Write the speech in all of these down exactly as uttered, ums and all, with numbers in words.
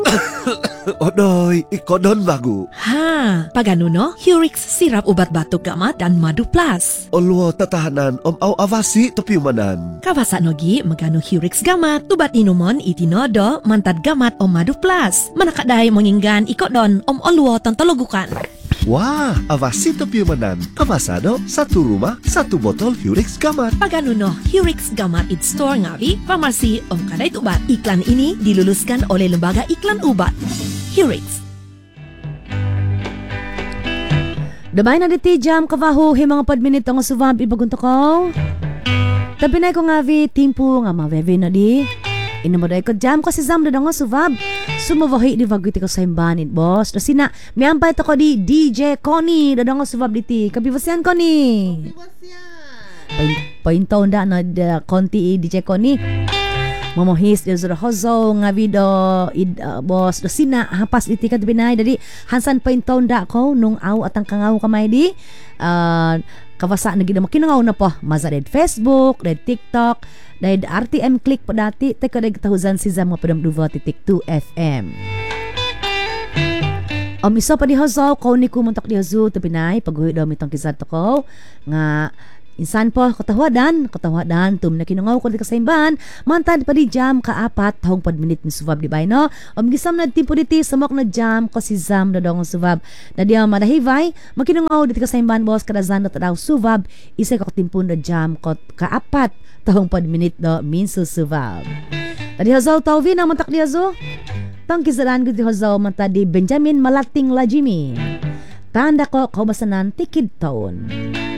Odoy, ikodon bago. Ha, pagano no? Hurix sirap ubat batuk gamat dan madu plus. Olwo tatahanan om au avasi topiumanan. Kawasa nogi magano Hurix gamat, ubat inumon itinodo mantad gamat om madu plus. Manakaday menginggan ikodon om olwo tantologukan. Wah, avasi topiumanan. Kawasado, satu rumah, satu botol Hurix Gamat. Pagano no, Hurix gamat it store ngawi, farmasi om kadai ubat. Iklan ini diluluskan oleh Lembaga Iklan Ubat. Hurix. Dabay na diti jam kabaho himang pad minute nga suvab ibagunto ko. Tabi na ko nga vi timpo nga maveve na di. Inamoday ko jam ko si Zam da nga suvab. Sumavahi di vaguti ko sa imbanit boss. Dasi na miampay to ko di D J Connie da nga suvab diti. Kabibasyan Connie. Kabibasyan. Paintaw da na da konti D J Connie. Mamohis di zura hozo nga video id uh, boss do sina hapas iti kad binay dadi hansan paintaw da ko nung aw atang kangaw kamay di uh, kawasa na gid makinangaw na po mazaded Facebook ded TikTok ded R T M click pa dati te kadeg tahuzan si Zam nga padam duva titik two F M. Om iso pa di hozo ko ni kumontak di hozo to binay paguhi daw mitong kisat ko nga insan po, katawadan, katawadan, tum na kinungaw ko di kasaimban, mantad pa di jam kaapat, tahong pad minute ni suvab di bay, no? O magisam na timpo diti, samok na jam ko si Zam na dong suvab. Na di ang madahivay, makinungaw di kasaimban, boss, kadazan na tadaw suvab, isa ka timpo na jam ko kaapat, tahong pad minute do, minso suvab. Tadi hazaw tawvi na mantak di hazo? Tang kisaran ko di hazaw, mantad di Benjamin Malating Lajimi. Tanda ko, kaubasanan, tikid taon.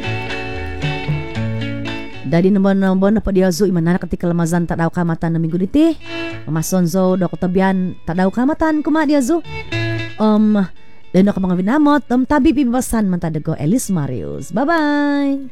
Dadi naman naman na pa diazo imana kati kalamazan tadaw kamatan na minggu diti. Mamasonzo do ko tabian tadaw kamatan kuma diazo. Um, dan ako mga binamot um tabi pibasan man tadago Elis Marius. Bye bye.